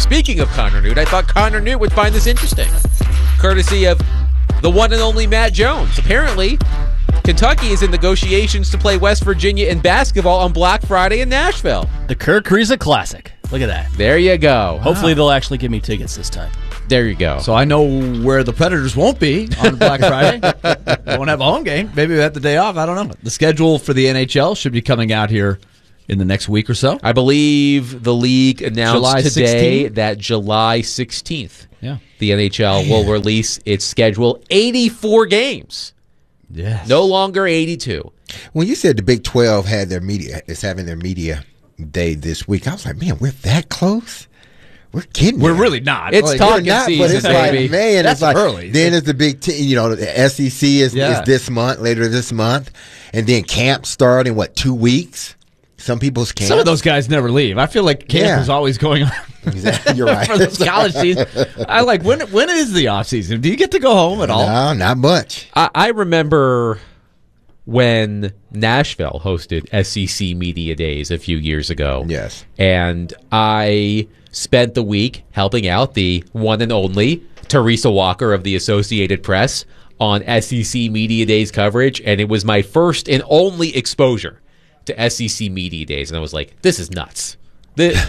Speaking of Connor Newt, I thought Connor Newt would find this interesting. Courtesy of the one and only Matt Jones. Apparently, Kentucky is in negotiations to play West Virginia in basketball on Black Friday in Nashville. The Kirk Kriisa Classic. Look at that. There you go. Hopefully they'll actually give me tickets this time. There you go. So I know where the Predators won't be on Black Friday. They won't have a home game. Maybe they have the day off. I don't know. The schedule for the NHL should be coming out here in the next week or so. I believe the league announced July today 16th? that July 16th, Yeah. the NHL will release its schedule. 84 games. Yes. No longer 82. When you said the Big 12 had their media is having their media day this week, I was like, man, we're that close. We're kidding. We're really not. It's Like, talking We're not, season, but it's baby. like, man, That's it's like early. Then it's the Big Ten. The SEC is this month, later this month, and then camps start in 2 weeks. Some people's camp. some of those guys never leave. I feel like camp Yeah. is always going on. Exactly, you're right. For those college season. I like when is the off season? Do you get to go home at all? No, not much. I remember when Nashville hosted SEC Media Days a few years ago. Yes. And I spent the week helping out the one and only Teresa Walker of the Associated Press on SEC Media Days coverage, and it was my first and only exposure to SEC Media Days, and I was like, "This is nuts! This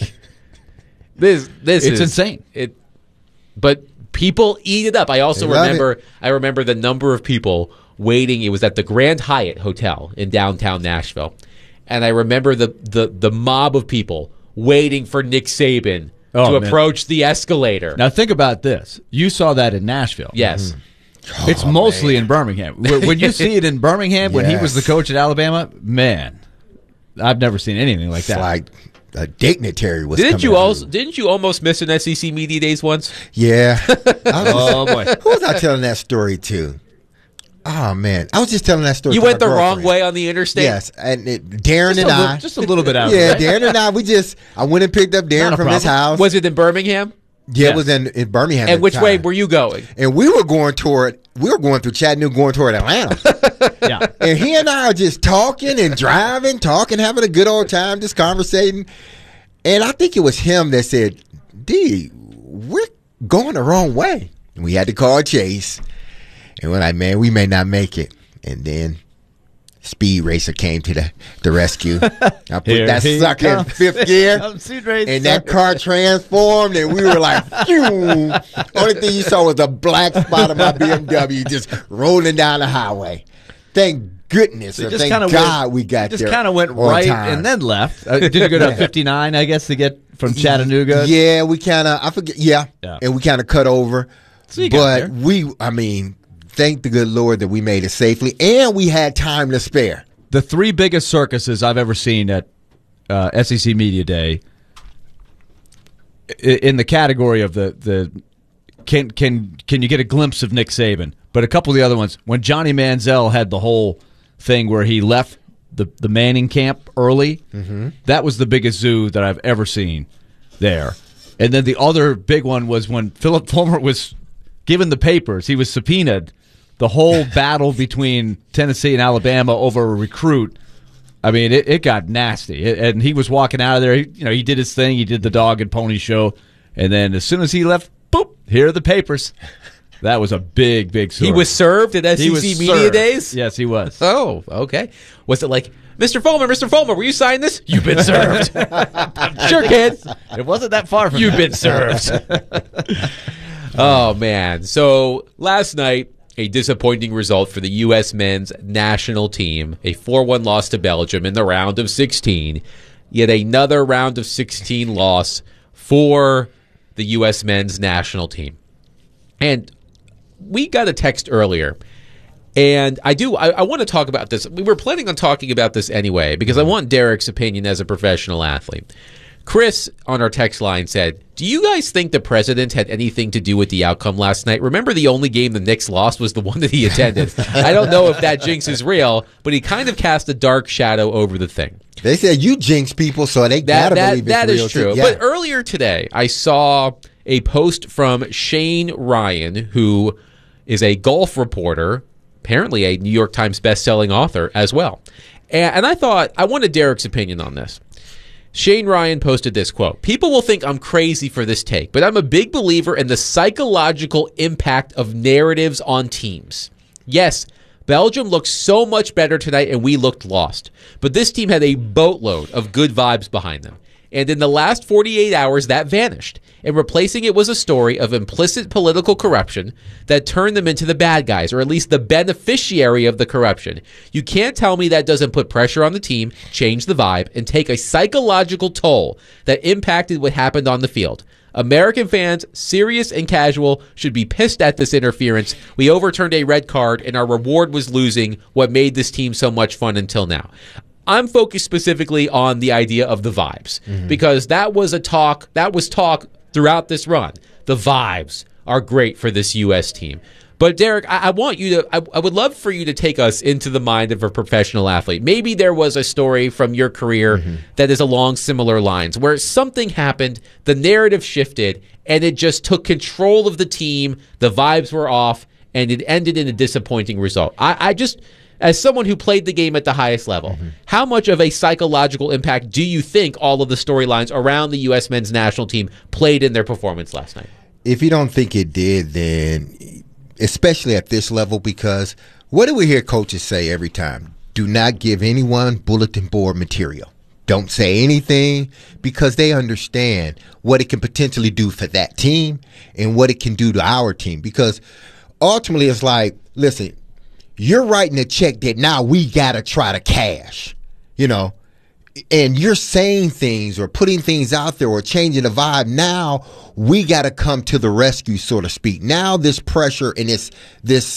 is insane." But people eat it up. I also They love remember. I remember the number of people waiting. It was at the Grand Hyatt Hotel in downtown Nashville, and I remember the mob of people waiting for Nick Saban to man. approach the escalator. Now think about this. You saw that in Nashville. Yes. It's mostly in Birmingham. When you see it in Birmingham, when he was the Yes. coach at Alabama, man, I've never seen anything like It's that. like a dignitary was Didn't coming you Didn't you almost miss an SEC Media Days once? Yeah. Oh, boy. Who was I telling that story to? Oh, man. I was just telling that story You to went my the wrong girlfriend. way on the interstate. Yes. And Darren and I. Just a little bit out. Yeah, Right? Darren and I, I went and picked up Darren Not a from his problem. house. Was it in Birmingham? Yeah, it was in Birmingham. at And the which way time. were you going? And we were going through Chattanooga, going toward Atlanta. Yeah. And he and I are just talking and driving, having a good old time, just conversating. And I think it was him that said, D, we're going the wrong way. And we had to call Chase. And we're like, man, we may not make it. And then Speed Racer came to the rescue. I put Here that he sucker in comes. fifth gear. Speed Racer. And that car transformed, and we were like, phew. Only thing you saw was a black spot of my BMW just rolling down the highway. Thank goodness, or thank God we got there. Just kind of went on right time. and then left. Did you go to 59, I guess, to get from Chattanooga? Yeah, we kind of, I forget, Yeah. and we kind of cut over. So you got But there. thank the good Lord that we made it safely, and we had time to spare. The three biggest circuses I've ever seen at SEC Media Day, in the category of the can you get a glimpse of Nick Saban? But a couple of the other ones, when Johnny Manziel had the whole thing where he left the Manning camp early, that was the biggest zoo that I've ever seen there. And then the other big one was when Philip Fulmer was given the papers. He was subpoenaed. The whole battle between Tennessee and Alabama over a recruit, I mean, it got nasty. And he was walking out of there. He did his thing. He did the dog and pony show. And then as soon as he left, boop, here are the papers. That was a big, big story. He was served at E SEC Media Days? Yes, he was. Oh, okay. Was it like, Mr. Fulmer, will you sign this? You've been served. Sure, kid. It wasn't that far from You've that. been served. Oh, man. So last night, a disappointing result for the U.S. men's national team. A 4-1 loss to Belgium in the round of 16. Yet another round of 16 loss for the U.S. men's national team. And we got a text earlier. And I want to talk about this. We were planning on talking about this anyway because I want Derek's opinion as a professional athlete. Chris on our text line said, do you guys think the president had anything to do with the outcome last night? Remember the only game the Knicks lost was the one that he attended. I don't know if that jinx is real, but he kind of cast a dark shadow over the thing. They said you jinx people, so they gotta believe it's That real is true. too. Yeah. But earlier today, I saw a post from Shane Ryan, who is a golf reporter, apparently a New York Times best-selling author as well. And I thought, I wanted Derek's opinion on this. Shane Ryan posted this quote, "People will think I'm crazy for this take, but I'm a big believer in the psychological impact of narratives on teams. Yes, Belgium looked so much better tonight and we looked lost, but this team had a boatload of good vibes behind them. And in the last 48 hours, that vanished, and replacing it was a story of implicit political corruption that turned them into the bad guys, or at least the beneficiary of the corruption. You can't tell me that doesn't put pressure on the team, change the vibe, and take a psychological toll that impacted what happened on the field. American fans, serious and casual, should be pissed at this interference. We overturned a red card, and our reward was losing what made this team so much fun until now." I'm focused specifically on the idea of the vibes, because that was talk throughout this run. The vibes are great for this U.S. team. But Derek, I would love for you to take us into the mind of a professional athlete. Maybe there was a story from your career that is along similar lines, where something happened, the narrative shifted, and it just took control of the team, the vibes were off, and it ended in a disappointing result. As someone who played the game at the highest level, how much of a psychological impact do you think all of the storylines around the U.S. men's national team played in their performance last night? If you don't think it did, then especially at this level, because what do we hear coaches say every time? Do not give anyone bulletin board material. Don't say anything, because they understand what it can potentially do for that team and what it can do to our team. Because ultimately it's like, listen, you're writing a check that now we got to try to cash, and you're saying things or putting things out there or changing the vibe. Now we got to come to the rescue, so to speak. Now this pressure and this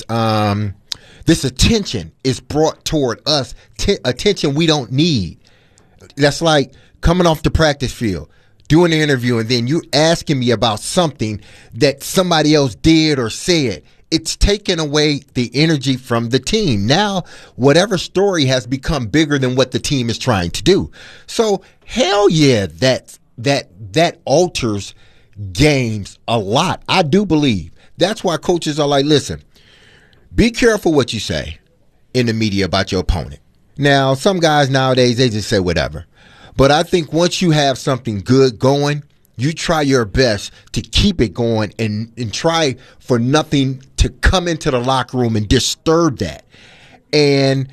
attention is brought toward us, attention we don't need. That's like coming off the practice field, doing the interview, and then you asking me about something that somebody else did or said. It's taken away the energy from the team. Now, whatever story has become bigger than what the team is trying to do. So, hell yeah, that alters games a lot. I do believe. That's why coaches are like, listen, be careful what you say in the media about your opponent. Now, some guys nowadays, they just say whatever. But I think once you have something good going, you try your best to keep it going and try for nothing to come into the locker room and disturb that. And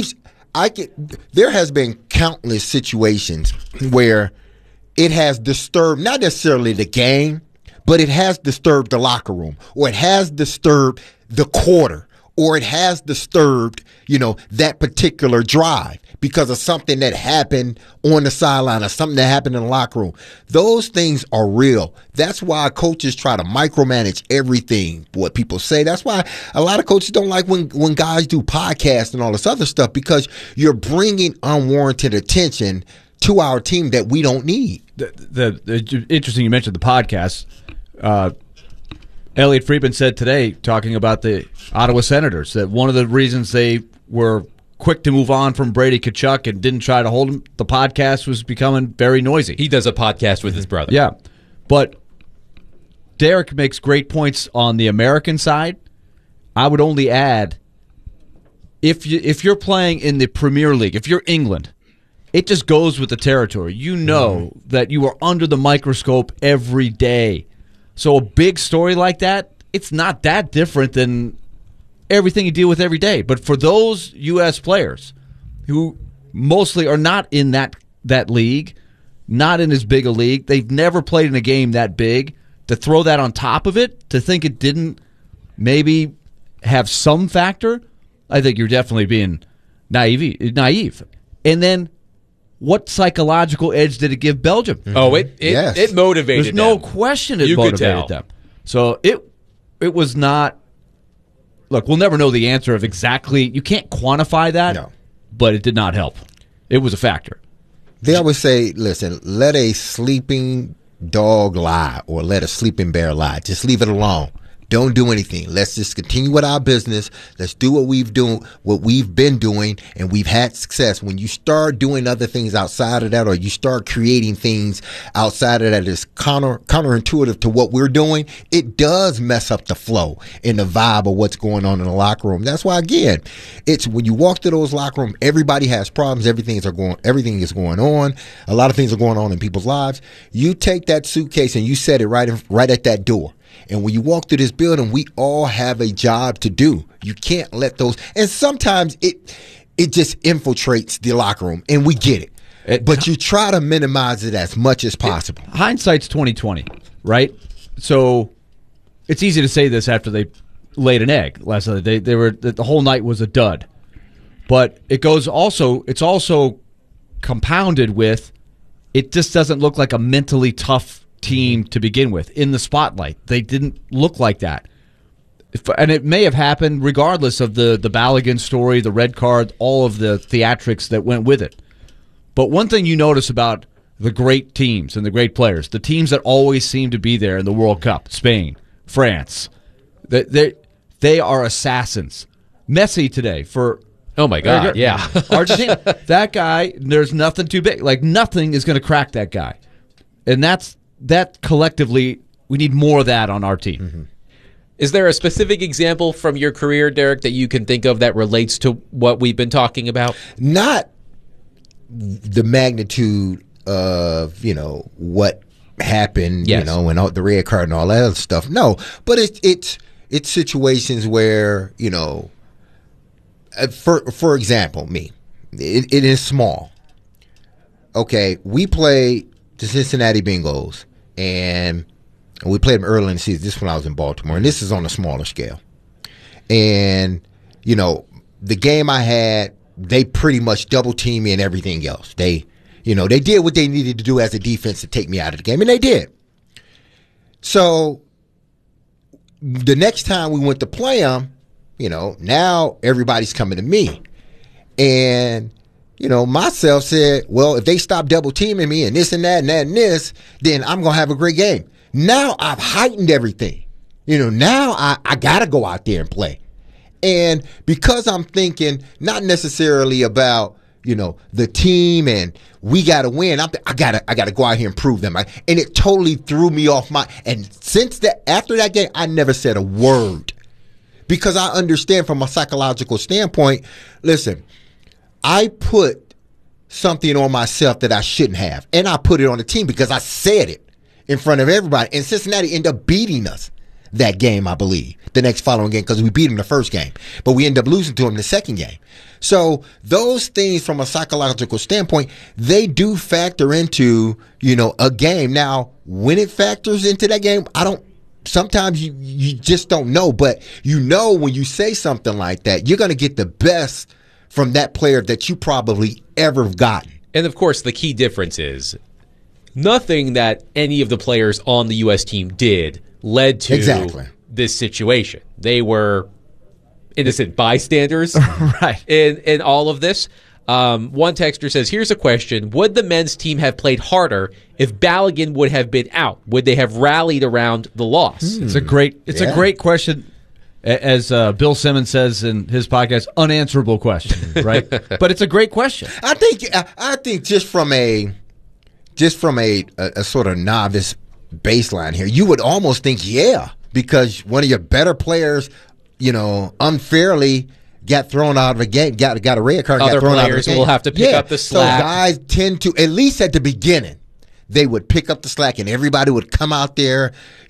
there has been countless situations where it has disturbed not necessarily the game, but it has disturbed the locker room, or it has disturbed the quarter, or it has disturbed, that particular drive because of something that happened on the sideline or something that happened in the locker room. Those things are real. That's why coaches try to micromanage everything, what people say. That's why a lot of coaches don't like when guys do podcasts and all this other stuff, because you're bringing unwarranted attention to our team that we don't need. The interesting you mentioned the podcast. Elliot Friedman said today, talking about the Ottawa Senators, that one of the reasons they were quick to move on from Brady Tkachuk and didn't try to hold him, the podcast was becoming very noisy. He does a podcast with his brother. Yeah. But Derek makes great points on the American side. I would only add, if you're playing in the Premier League, if you're England, it just goes with the territory. You know that you are under the microscope every day. So a big story like that, it's not that different than everything you deal with every day. But for those U.S. players who mostly are not in that league, not in as big a league, they've never played in a game that big, to throw that on top of it, to think it didn't maybe have some factor, I think you're definitely being naive. And then what psychological edge did it give Belgium? Oh, it motivated them. There's no them. question it You motivated them. So it was not. Look, we'll never know the answer of exactly. You can't quantify that. No. But it did not help. It was a factor. They always say, listen, let a sleeping dog lie or let a sleeping bear lie. Just leave it alone. Don't do anything. Let's just continue with our business. Let's do what we've been doing, and we've had success. When you start doing other things outside of that, or you start creating things outside of that is counterintuitive to what we're doing, it does mess up the flow and the vibe of what's going on in the locker room. That's why, again, it's when you walk to those locker rooms, everybody has problems. Everything is going on. A lot of things are going on in people's lives. You take that suitcase and you set it right at that door. And when you walk through this building, we all have a job to do. You can't let those. And sometimes it just infiltrates the locker room, and we get it. But you try to minimize it as much as possible. Hindsight's 20/20, right? So it's easy to say this after they laid an egg last night. The whole night was a dud. But it's also compounded with it just doesn't look like a mentally tough team to begin with in the spotlight. They didn't look like that. And it may have happened regardless of the Balogun story, the red card, all of the theatrics that went with it. But one thing you notice about the great teams and the great players, the teams that always seem to be there in the World Cup, Spain, France, they are assassins. Messi today for... Oh, my God, yeah. Argentina, that guy, there's nothing too big. Like, nothing is going to crack that guy. And that collectively, we need more of that on our team. Mm-hmm. Is there a specific example from your career, Derek, that you can think of that relates to what we've been talking about? Not the magnitude of, what happened, yes. And all the red card and all that other stuff. No, but it's situations where, for example, me, it is small. Okay, we play the Cincinnati Bengals, and we played them early in the season. This is when I was in Baltimore, and this is on a smaller scale. And, the game I had, they pretty much double-teamed me and everything else. They did what they needed to do as a defense to take me out of the game, and they did. So the next time we went to play them, now everybody's coming to me. And, myself said, well, if they stop double teaming me and this and that and that and this, then I'm going to have a great game. Now I've heightened everything. Now I got to go out there and play. And because I'm thinking not necessarily about, the team and we got to win, I got to go out here and prove them. And it totally threw me off and after that game, I never said a word. Because I understand from a psychological standpoint, listen, I put something on myself that I shouldn't have. And I put it on the team because I said it in front of everybody. And Cincinnati ended up beating us that game, I believe, the next following game, because we beat them the first game. But we ended up losing to them the second game. So those things from a psychological standpoint, they do factor into, a game. Now, when it factors into that game, sometimes you just don't know, but when you say something like that, you're going to get the best from that player that you probably ever have gotten. And, of course, the key difference is nothing that any of the players on the U.S. team did led to this situation. They were innocent bystanders right. in all of this. One texter says, here's a question. Would the men's team have played harder if Balogun would have been out? Would they have rallied around the loss? It's a great question. As Bill Simmons says in his podcast, unanswerable question, right? But it's a great question. I think just from a sort of novice baseline here, you would almost think, because one of your better players, unfairly got thrown out of a game, got a red card. Other got thrown players out of a game. will have to pick up the slack. So guys tend to, at least at the beginning, they would pick up the slack, and everybody would come out there,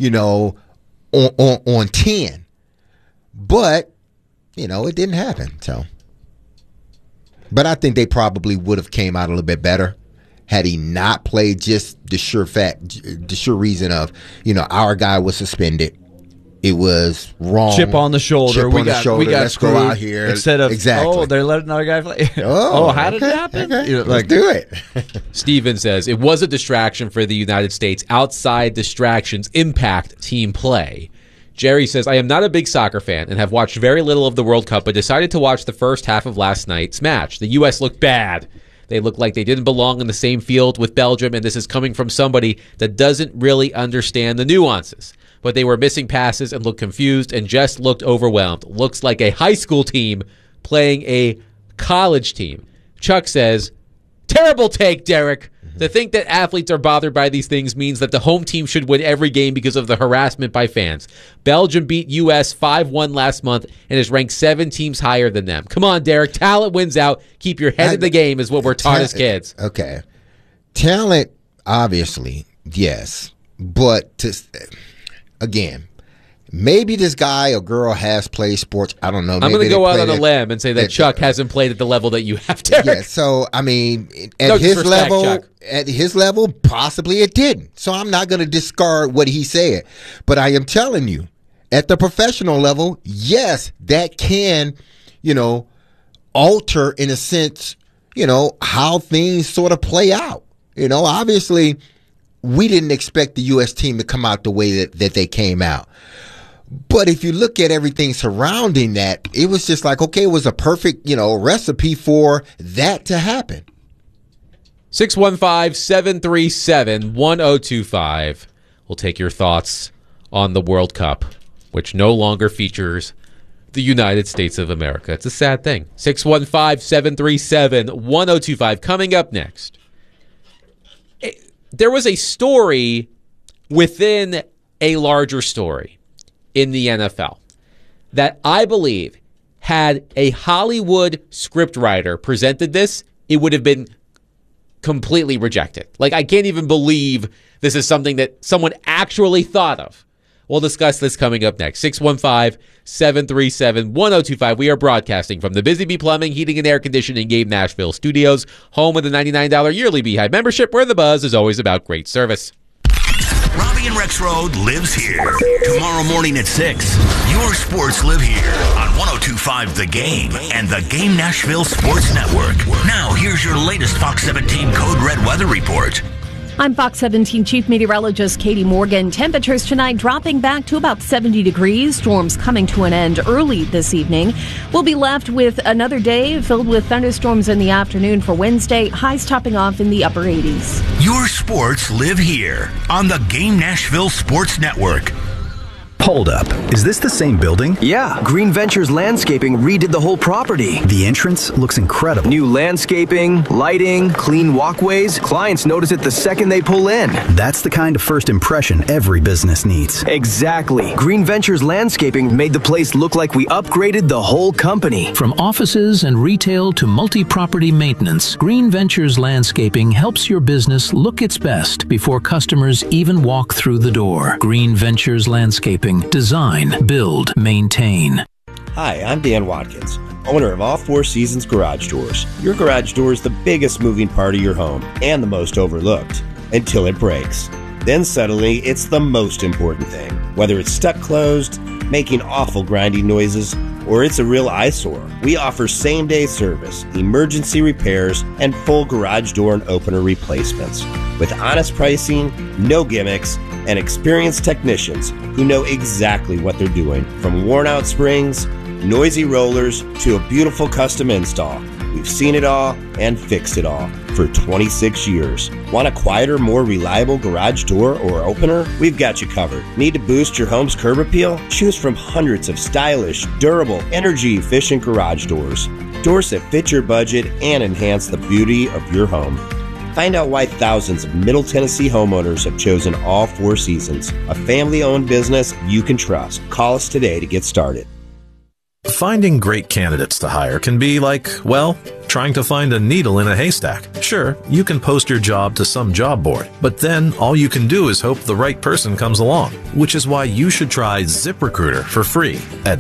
on 10. But, it didn't happen. So, but I think they probably would have came out a little bit better had he not played. Just the sure reason of, our guy was suspended. It was wrong. Chip on the shoulder. We got Let's go out here instead of they're letting another guy play. How did it happen? Okay. Let's do it. Steven says it was a distraction for the United States. Outside distractions impact team play. Jerry says, I am not a big soccer fan and have watched very little of the World Cup, but decided to watch the first half of last night's match. The U.S. looked bad. They looked like they didn't belong in the same field with Belgium, and this is coming from somebody that doesn't really understand the nuances. but they were missing passes and looked confused and just looked overwhelmed. Looks like a high school team playing a college team. Chuck says, terrible take, Derek. To think that athletes are bothered by these things means that the home team should win every game because of the harassment by fans. Belgium beat U.S. 5-1 last month and is ranked 7 teams higher than them. Come on, Derek. Talent wins out. Keep your head in the game is what we're taught as kids. Okay. Talent, obviously, yes. But, again, maybe this guy or girl has played sports. I don't know. I'm going to go out on a limb and say that Chuck hasn't played at the level that you have, Derek. Yeah, so, I mean, at his level, possibly it didn't. So I'm not going to discard what he said. But I am telling you, at the professional level, yes, that can, alter, in a sense, how things sort of play out. Obviously, we didn't expect the U.S. team to come out the way that they came out. But if you look at everything surrounding that, it was just like, okay, it was a perfect, recipe for that to happen. 615-737-1025. We'll take your thoughts on the World Cup, which no longer features the United States of America. It's a sad thing. 615-737-1025. Coming up next. There was a story within a larger story in the NFL that I believe had a Hollywood scriptwriter presented this, it would have been completely rejected. Like, I can't even believe this is something that someone actually thought of. We'll discuss this coming up next. 615-737-1025. We are broadcasting from the Busy Bee Plumbing, Heating, and Air Conditioning Game Nashville Studios, home of the $99 yearly Beehive membership, where the buzz is always about great service. Robbie and Rex Road lives here. Tomorrow morning at 6, your sports live here on 102.5 The Game and The Game Nashville Sports Network. Now, here's your latest Fox 17 Code Red weather report. I'm Fox 17 Chief Meteorologist Katie Morgan. Temperatures tonight dropping back to about 70 degrees. Storms coming to an end early this evening. We'll be left with another day filled with thunderstorms in the afternoon for Wednesday. Highs topping off in the upper 80s. Your sports live here on the Game Nashville Sports Network. Hold up. Is this the same building? Yeah. Green Ventures Landscaping redid the whole property. The entrance looks incredible. New landscaping, lighting, clean walkways. Clients notice it the second they pull in. That's the kind of first impression every business needs. Exactly. Green Ventures Landscaping made the place look like we upgraded the whole company. From offices and retail to multi-property maintenance, Green Ventures Landscaping helps your business look its best before customers even walk through the door. Green Ventures Landscaping. Design, build, maintain. Hi, I'm Dan Watkins, owner of All Four Seasons Garage Doors. Your garage door is the biggest moving part of your home and the most overlooked until it breaks. Then suddenly, it's the most important thing. Whether it's stuck closed, making awful grinding noises, or it's a real eyesore, we offer same-day service, emergency repairs, and full garage door and opener replacements. With honest pricing, no gimmicks, and experienced technicians who know exactly what they're doing. From worn-out springs, noisy rollers, to a beautiful custom install. We've seen it all and fixed it all for 26 years. Want a quieter, more reliable garage door or opener? We've got you covered. Need to boost your home's curb appeal? Choose from hundreds of stylish, durable, energy-efficient garage doors. Doors that fit your budget and enhance the beauty of your home. Find out why thousands of Middle Tennessee homeowners have chosen All Four Seasons, a family-owned business you can trust. Call us today to get started. Finding great candidates to hire can be like, well, trying to find a needle in a haystack. Sure, you can post your job to some job board, but then all you can do is hope the right person comes along, which is why you should try ZipRecruiter for free at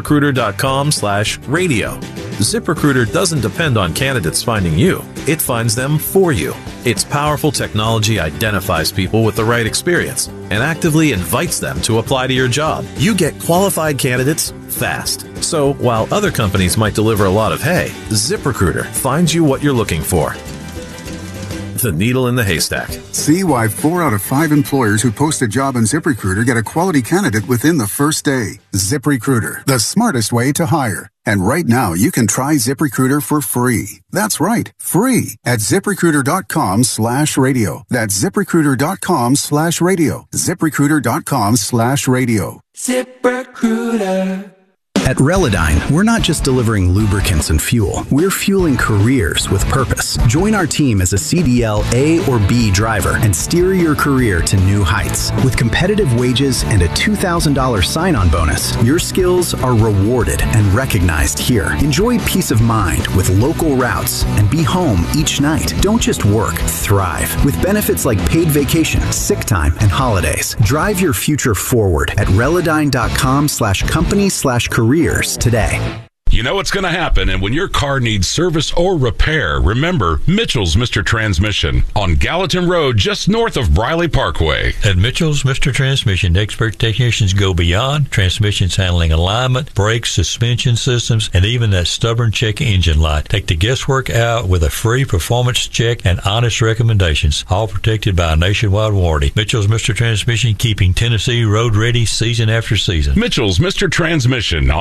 ZipRecruiter.com/radio. ZipRecruiter doesn't depend on candidates finding you. It finds them for you. Its powerful technology identifies people with the right experience and actively invites them to apply to your job. You get qualified candidates fast. So while other companies might deliver a lot of hay, ZipRecruiter finds you what you're looking for. the needle in the haystack. See why 4 out of 5 employers who post a job on ZipRecruiter get a quality candidate within the first day. ZipRecruiter, the smartest way to hire. And right now, you can try ZipRecruiter for free. That's right, free at ZipRecruiter.com/radio. That's ZipRecruiter.com/radio. ZipRecruiter.com/radio. ZipRecruiter. At Relodyne, we're not just delivering lubricants and fuel. We're fueling careers with purpose. Join our team as a CDL A or B driver and steer your career to new heights. With competitive wages and a $2,000 sign-on bonus, your skills are rewarded and recognized here. Enjoy peace of mind with local routes and be home each night. Don't just work, thrive. With benefits like paid vacation, sick time, and holidays. Drive your future forward at Relodyne.com/company/careers today. You know what's going to happen, and when your car needs service or repair, remember Mitchell's Mr. Transmission on Gallatin Road, just north of Briley Parkway. At Mitchell's Mr. Transmission, expert technicians go beyond transmissions handling alignment, brakes, suspension systems, and even that stubborn check engine light. Take the guesswork out with a free performance check and honest recommendations, all protected by a nationwide warranty. Mitchell's Mr. Transmission, keeping Tennessee road ready season after season. Mitchell's Mr. Transmission